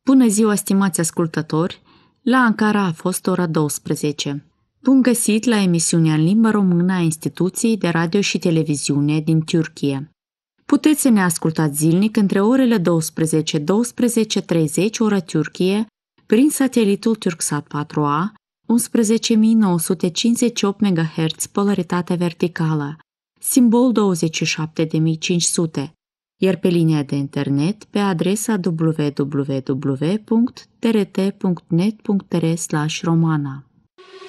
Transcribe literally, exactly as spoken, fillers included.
Bună ziua, stimați ascultători! La Ankara a fost ora douăsprezece. Bun găsit la emisiunea în limba română a Instituției de Radio și Televiziune din Turcia. Puteți să ne ascultați zilnic între orele douăsprezece - douăsprezece și treizeci ora Turcie prin satelitul Turksat patru A, unsprezece mii nouă sute cincizeci și opt megahertz polaritate verticală, simbol douăzeci și șapte de mii cinci sute, iar pe linia de internet pe adresa w w w punct t r t punct net punct r slash romana.